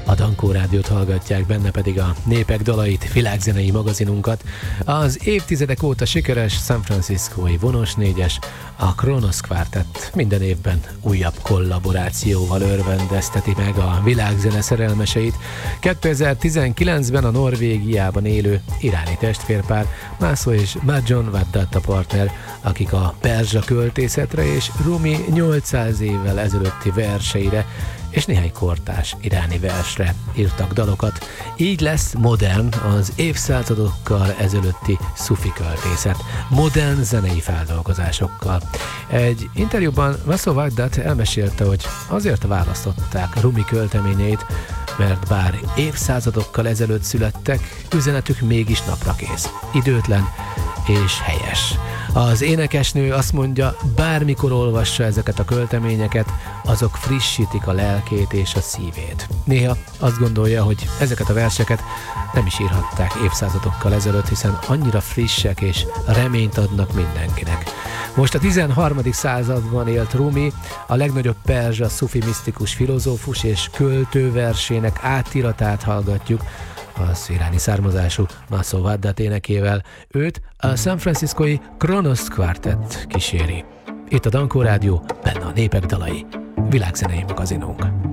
A Dankó Rádiót hallgatják, benne pedig a Népek dalait, világzenei magazinunkat. Az évtizedek óta sikeres San Franciscói vonos négyes, a Kronos Quartet minden évben újabb kollaborációval örvendezteti meg a világzene szerelmeseit. 2019-ben a Norvégiában élő iráni testvérpár Mászó és Madjon Vaddat a partner, akik a perzsa költészetre és Rumi 800 évvel ezelőtti verseire és néhány kortárs iráni versre írtak dalokat. Így lesz modern az évszázadokkal ezelőtti szufi költészet, modern zenei feldolgozásokkal. Egy interjúban Mászó Vaddat elmesélte, hogy azért választották Rumi költeményeit, mert bár évszázadokkal ezelőtt születtek, üzenetük mégis naprakész, időtlen és helyes. Az énekesnő azt mondja, bármikor olvassa ezeket a költeményeket, azok frissítik a lelkét és a szívét. Néha azt gondolja, hogy ezeket a verseket nem is írhatták évszázadokkal ezelőtt, hiszen annyira frissek és reményt adnak mindenkinek. Most a 13. században élt Rumi, a legnagyobb perzsa szufi misztikus filozófus és költőversének átiratát hallgatjuk, az iráni származású Mászó Vaddat énekével. Őt a San Franciscói Kronos Quartet kíséri. Itt a Dankó Rádió, benne a Népek dalai, világzenei magazinunk.